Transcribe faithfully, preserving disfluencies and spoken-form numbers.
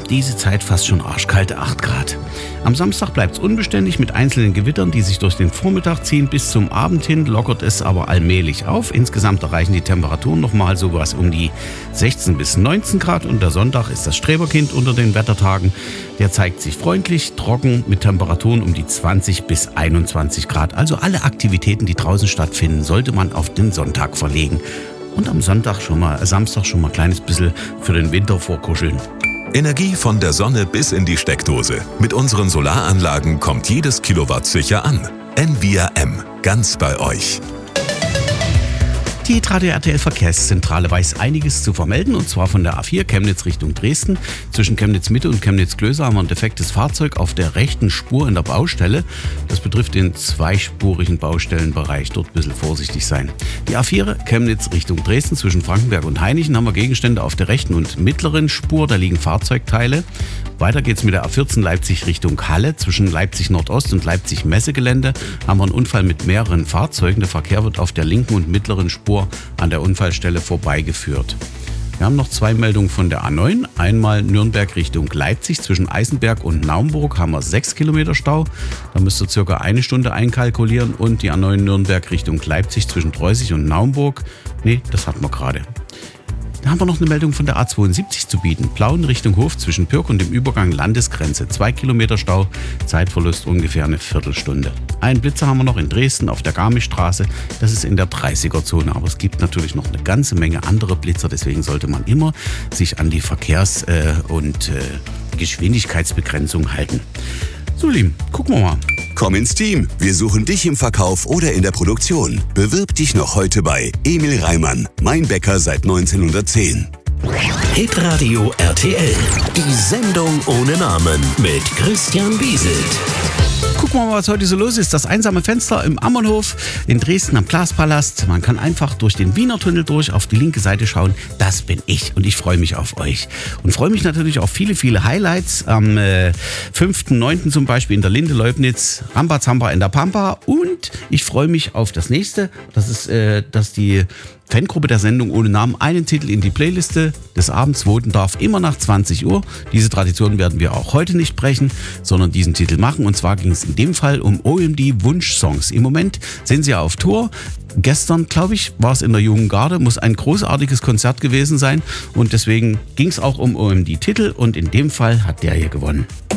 diese Zeit fast schon arschkalte acht Grad. Am Samstag bleibt es unbeständig mit einzelnen Gewittern, die sich durch den Vormittag ziehen. Bis zum Abend hin lockert es aber allmählich auf. Insgesamt erreichen die Temperaturen nochmal sowas um die sechzehn bis neunzehn Grad. Und der Sonntag ist das Streberkind unter den Wettertagen. Der zeigt sich freundlich, trocken mit Temperaturen um die zwanzig bis einundzwanzig Grad. Also alle Aktivitäten, die draußen stattfinden, sollte man auf den Sonntag verlegen. Und am Sonntag schon mal, äh, Samstag schon mal ein kleines bisschen für den Winter vorkuscheln. Energie von der Sonne bis in die Steckdose. Mit unseren Solaranlagen kommt jedes Kilowatt sicher an. Envia M, ganz bei euch. Die Radio R T L Verkehrszentrale weiß einiges zu vermelden, und zwar von der A vier Chemnitz Richtung Dresden. Zwischen Chemnitz Mitte und Chemnitz Klöser haben wir ein defektes Fahrzeug auf der rechten Spur in der Baustelle. Das betrifft den zweispurigen Baustellenbereich. Dort ein bisschen vorsichtig sein. Die A vier Chemnitz Richtung Dresden zwischen Frankenberg und Hainichen haben wir Gegenstände auf der rechten und mittleren Spur. Da liegen Fahrzeugteile. Weiter geht's mit der A vierzehn Leipzig Richtung Halle. Zwischen Leipzig Nordost und Leipzig Messegelände haben wir einen Unfall mit mehreren Fahrzeugen. Der Verkehr wird auf der linken und mittleren Spur an der Unfallstelle vorbeigeführt. Wir haben noch zwei Meldungen von der A neun. Einmal Nürnberg Richtung Leipzig. Zwischen Eisenberg und Naumburg haben wir sechs Kilometer Stau. Da müsst ihr circa eine Stunde einkalkulieren. Und die A neun Nürnberg Richtung Leipzig zwischen Preußig und Naumburg. Nee, das hatten wir gerade. Da haben wir noch eine Meldung von der A zweiundsiebzig zu bieten. Plauen Richtung Hof zwischen Pürk und dem Übergang Landesgrenze. Zwei Kilometer Stau, Zeitverlust ungefähr eine Viertelstunde. Einen Blitzer haben wir noch in Dresden auf der Garmischstraße. Das ist in der dreißiger-Zone. Aber es gibt natürlich noch eine ganze Menge andere Blitzer. Deswegen sollte man immer sich an die Verkehrs- äh, und äh, Geschwindigkeitsbegrenzung halten. So, Lieben, gucken wir mal. Komm ins Team. Wir suchen dich im Verkauf oder in der Produktion. Bewirb dich noch heute bei Emil Reimann, mein Bäcker seit neunzehnhundertzehn. Hitradio R T L. Die Sendung ohne Namen mit Christian Wieselt. Gucken wir mal, was heute so los ist. Das einsame Fenster im Ammernhof in Dresden am Glaspalast. Man kann einfach durch den Wiener Tunnel durch auf die linke Seite schauen. Das bin ich und ich freue mich auf euch. Und freue mich natürlich auf viele, viele Highlights. Am äh, fünften neunten zum Beispiel in der Linde Leubnitz, Rambazamba in der Pampa. Und ich freue mich auf das nächste. Das ist, äh, dass die Fangruppe der Sendung ohne Namen einen Titel in die Playliste des Abends voten darf, immer nach zwanzig Uhr. Diese Tradition werden wir auch heute nicht brechen, sondern diesen Titel machen. Und zwar ging es in dem Fall um O M D Wunschsongs. Im Moment sind sie ja auf Tour. Gestern, glaube ich, war es in der Jungen Garde, muss ein großartiges Konzert gewesen sein. Und deswegen ging es auch um O M D-Titel und in dem Fall hat der hier gewonnen.